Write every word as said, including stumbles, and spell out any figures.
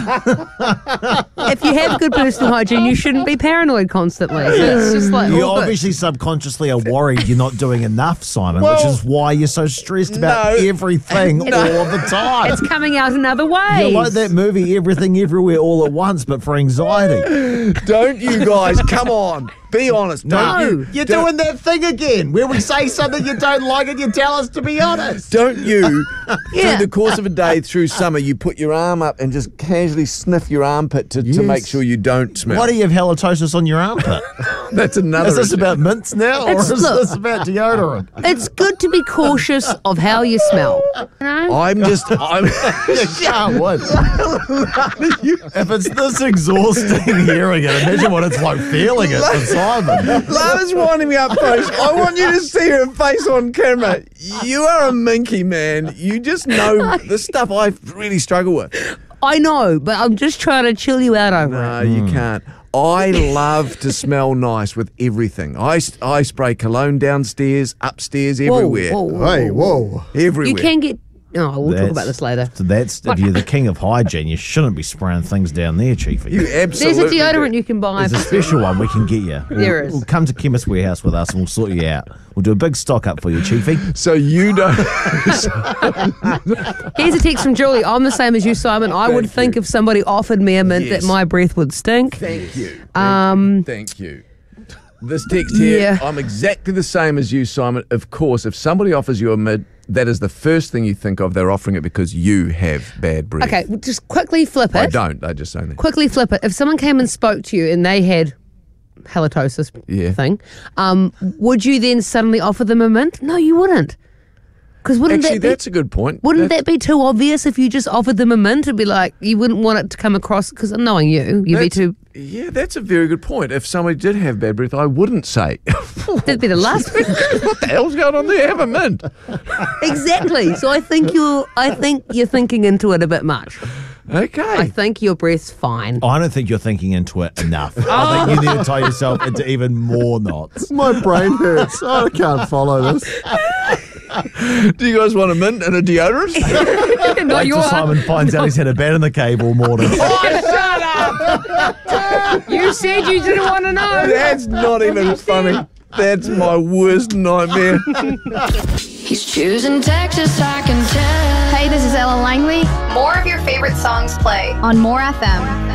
If you have good personal hygiene, you shouldn't be paranoid constantly. So it's just like, You oh, good. obviously subconsciously are worried you're not doing enough, Simon, which Well, is why you're so stressed about no. everything all the time. It's coming out in other ways. You're like that movie, Everything Everywhere All at Once, but for anxiety. Don't you guys, come on. Be honest. Don't No. you, You're don't, doing that thing again, where we say something you don't like and you tell us to be honest. Don't you, Yeah. through the course of a day through summer, you put your arm up and just casually sniff your armpit to, Yes. to make sure you don't smell? Why do you have halitosis on your armpit? That's another. Is this issue. about mints now, or It's- is look. this about deodorant? It's good to be cautious of how you smell. You know? I'm just. I'm. You can't win. If it's this exhausting hearing it, imagine what it's like feeling it for Simon. Lana's winding me up, folks. I want you to see her face on camera. You are a minky, man. You just know the stuff I really struggle with. I know, but I'm just trying to chill you out over No, it. you can't. I love to smell nice with everything. I, I spray cologne downstairs, upstairs, everywhere. Whoa, whoa, whoa. whoa. Everywhere. You can get... Oh, we'll talk about this later. So that's, if you're the king of hygiene, you shouldn't be spraying things down there, Chiefy. You There's absolutely a deodorant do. you can buy. There's a special one we can get you. We'll, There is. We'll come to Chemist Warehouse with us and we'll sort you out. We'll do a big stock up for you, Chiefy. So you don't. Here's a text from Julie. I'm the same as you, Simon. I would Thank think you. if somebody offered me a mint Yes. that my breath would stink. Thank you. Thank Um, you. Thank you. This text here, Yeah. I'm exactly the same as you, Simon. Of course, if somebody offers you a mid, that is the first thing you think of. They're offering it because you have bad breath. Okay, well, just quickly flip it. I don't. I just say that. Quickly flip it. If someone came and spoke to you and they had halitosis Yeah. thing, um, would you then suddenly offer them a mint? No, you wouldn't. Because wouldn't Actually, that be, that's a good point. wouldn't That's- that be too obvious if you just offered them a mint? It'd be like you wouldn't want it to come across because knowing you, you'd be that's- too. Yeah, that's a very good point. If somebody did have bad breath, I wouldn't say, That'd be the last. what the hell's going on there? Have a mint. Exactly. So I think you're. I think you're thinking into it a bit much. Okay. I think your breath's fine. I don't think you're thinking into it enough. I think you need to tie yourself into even more knots. My brain hurts. I can't follow this. Do you guys want a mint and a deodorant? Not Wait till your. Simon finds out he's had a bat in the cave all morning. You said you didn't want to know. That's not even funny. That's my worst nightmare. He's choosing Texas, I can tell. Hey, this is Ella Langley More of your favorite songs play on More F M.